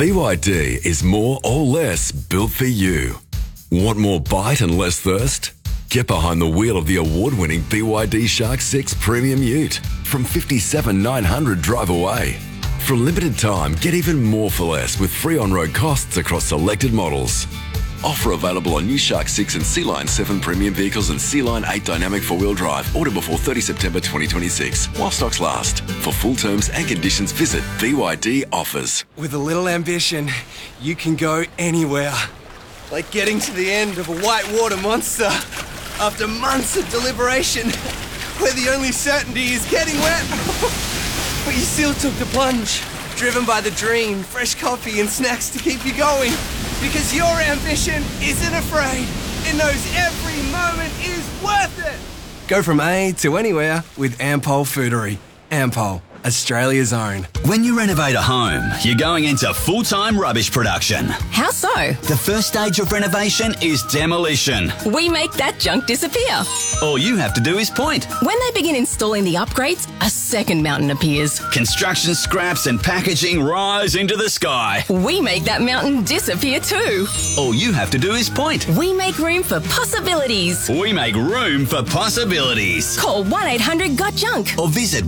BYD is more or less built for you. Want more bite and less thirst? Get behind the wheel of the award-winning BYD Shark 6 Premium Ute from $57,900 drive away. For a limited time, get even more for less with free on-road costs across selected models. Offer available on new Shark 6 and Sea Line 7 premium vehicles and Sea Line 8 dynamic four-wheel drive. Order before 30 September 2026 while stocks last. For full terms and conditions, visit BYD Offers. With a little ambition, you can go anywhere. Like getting to the end of a whitewater monster after months of deliberation, where the only certainty is getting wet. But you still took the plunge, driven by the dream, fresh coffee and snacks to keep you going. Because your ambition isn't afraid. It knows every moment is worth it. Go from A to anywhere with Ampol Foodery. Ampol, Australia's own. When you renovate a home, you're going into full-time rubbish production. How so? The first stage of renovation is demolition. We make that junk disappear. All you have to do is point. When they begin installing the upgrades, a second mountain appears. Construction scraps and packaging rise into the sky. We make that mountain disappear too. All you have to do is point. We make room for possibilities. We make room for possibilities. Call 1-800-GOT-JUNK or visit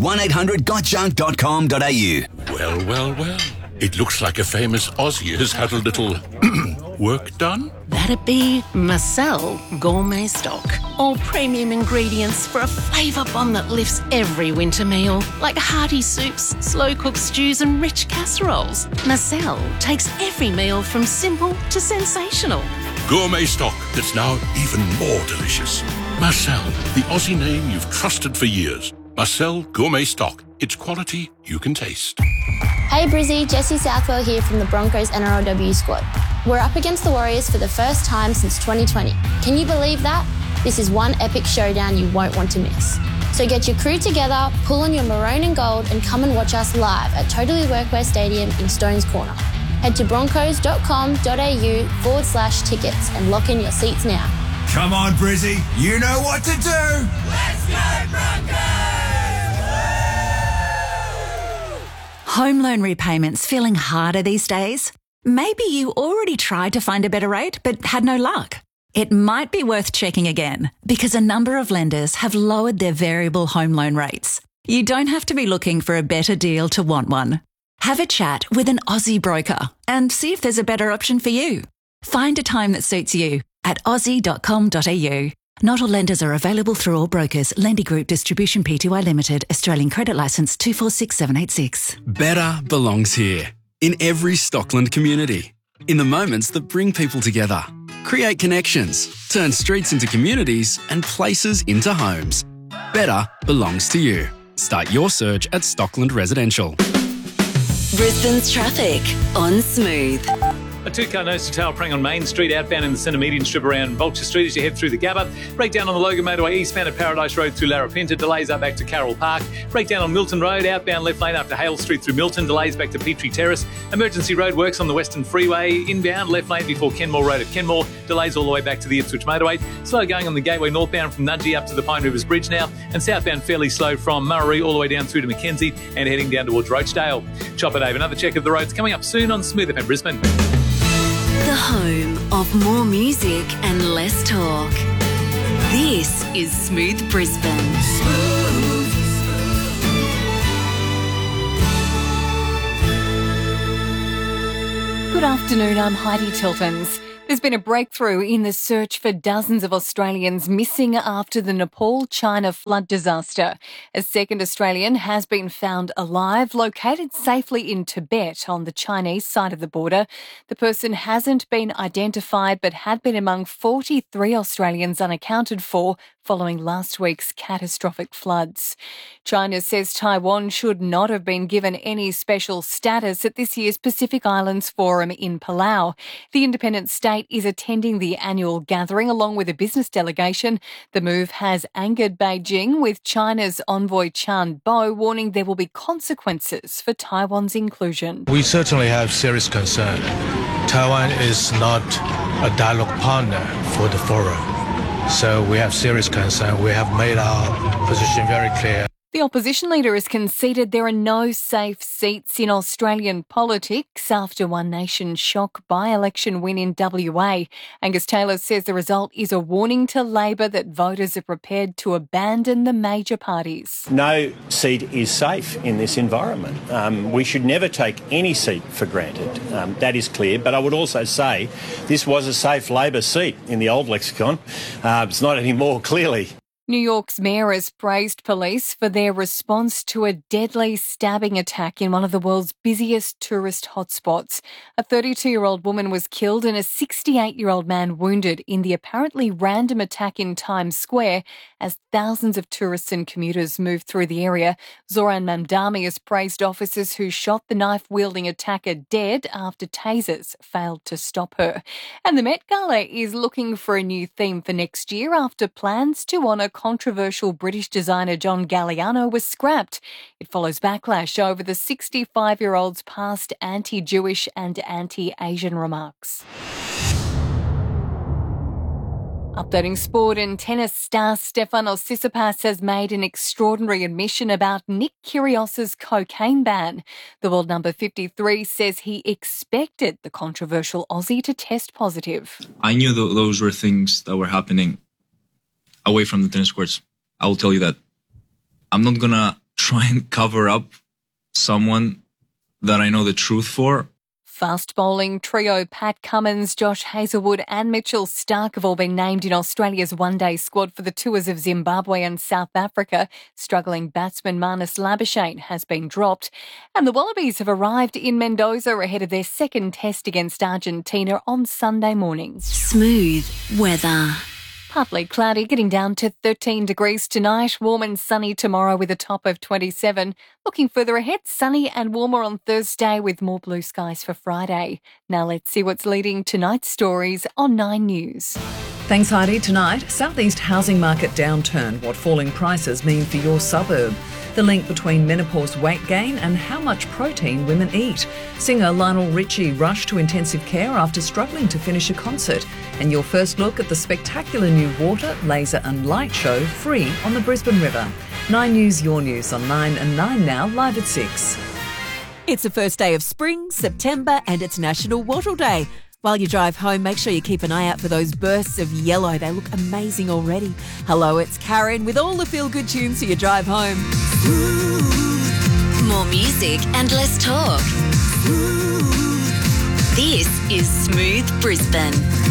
1-800-GOT-JUNK.com.au. Well. It looks like a famous Aussie has had a little work done. That'd be Marcel Gourmet Stock. All premium ingredients for a flavour bomb that lifts every winter meal, like hearty soups, slow-cooked stews and rich casseroles. Marcel takes every meal from simple to sensational. Gourmet stock that's now even more delicious. Marcel, the Aussie name you've trusted for years. Marcel Gourmet Stock. It's quality you can taste. Hey Brizzy, Jessie Southwell here from the Broncos NRLW squad. We're up against the Warriors for the first time since 2020. Can you believe that? This is one epic showdown you won't want to miss. So get your crew together, pull on your maroon and gold and come and watch us live at Totally Workwear Stadium in Stones Corner. Head to broncos.com.au/tickets and lock in your seats now. Come on Brizzy, you know what to do! Let's go Broncos! Home loan repayments feeling harder these days? Maybe you already tried to find a better rate but had no luck. It might be worth checking again because a number of lenders have lowered their variable home loan rates. You don't have to be looking for a better deal to want one. Have a chat with an Aussie broker and see if there's a better option for you. Find a time that suits you at aussie.com.au. Not all lenders are available through all brokers. Lendy Group Distribution Pty Limited. Australian Credit Licence 246786. Better belongs here. In every Stockland community. In the moments that bring people together. Create connections. Turn streets into communities and places into homes. Better belongs to you. Start your search at Stockland Residential. Brisbane's traffic on Smooth. A two-car nose to tail prang on Main Street, outbound in the centre median strip around Vulture Street as you head through the Gabba. Breakdown on the Logan Motorway eastbound at Paradise Road through Larapinta. Delays are back to Carroll Park. Breakdown on Milton Road, outbound left lane after Hale Street through Milton. Delays back to Petrie Terrace. Emergency road works on the Western Freeway. Inbound left lane before Kenmore Road at Kenmore. Delays all the way back to the Ipswich Motorway. Slow going on the Gateway northbound from Nudgee up to the Pine Rivers Bridge now. And southbound fairly slow from Murray all the way down through to Mackenzie and heading down towards Roachdale. Chopper Dave, another check of the roads coming up soon on Smooth FM Brisbane. The home of more music and less talk. This is Smooth Brisbane. Good afternoon, I'm Heidi Tiltons. There's been a breakthrough in the search for dozens of Australians missing after the Nepal-China flood disaster. A second Australian has been found alive, located safely in Tibet on the Chinese side of the border. The person hasn't been identified but had been among 43 Australians unaccounted for following last week's catastrophic floods. China says Taiwan should not have been given any special status at this year's Pacific Islands Forum in Palau. The independent state is attending the annual gathering along with a business delegation. The move has angered Beijing, with China's envoy Chan Bo warning there will be consequences for Taiwan's inclusion. We certainly have serious concern. Taiwan is not a dialogue partner for the forum. So we have serious concern. We have made our position very clear. The opposition leader has conceded there are no safe seats in Australian politics after One Nation's shock by-election win in WA. Angus Taylor says the result is a warning to Labor that voters are prepared to abandon the major parties. No seat is safe in this environment. We should never take any seat for granted. That is clear. But I would also say this was a safe Labor seat in the old lexicon. It's not anymore, clearly. New York's mayor has praised police for their response to a deadly stabbing attack in one of the world's busiest tourist hotspots. A 32-year-old woman was killed and a 68-year-old man wounded in the apparently random attack in Times Square as thousands of tourists and commuters moved through the area. Zoran Mamdani has praised officers who shot the knife-wielding attacker dead after tasers failed to stop her. And the Met Gala is looking for a new theme for next year after plans to honour controversial British designer John Galliano was scrapped. It follows backlash over the 65-year-old's past anti-Jewish and anti-Asian remarks. Updating sport, and tennis star Stefanos Tsitsipas has made an extraordinary admission about Nick Kyrgios's cocaine ban. The world number 53 says he expected the controversial Aussie to test positive. I knew those were things that were happening away from the tennis courts. I will tell you that I'm not going to try and cover up someone that I know the truth for. Fast bowling trio Pat Cummins, Josh Hazlewood and Mitchell Starc have all been named in Australia's one-day squad for the tours of Zimbabwe and South Africa. Struggling batsman Marnus Labuschagne has been dropped. And the Wallabies have arrived in Mendoza ahead of their second test against Argentina on Sunday morning. Smooth weather. Partly cloudy, getting down to 13 degrees tonight. Warm and sunny tomorrow with a top of 27. Looking further ahead, sunny and warmer on Thursday with more blue skies for Friday. Now let's see what's leading tonight's stories on 9 News. Thanks, Heidi. Tonight, southeast housing market downturn. What falling prices mean for your suburb. The link between menopause weight gain and how much protein women eat. Singer Lionel Richie rushed to intensive care after struggling to finish a concert. And your first look at the spectacular new water, laser and light show free on the Brisbane River. 9 News, your news on 9 and 9 now, live at 6. It's the first day of spring, September, and it's National Wattle Day. While you drive home, make sure you keep an eye out for those bursts of yellow. They look amazing already. Hello, it's Karen with all the feel-good tunes for your drive home. More music and less talk. This is Smooth Brisbane.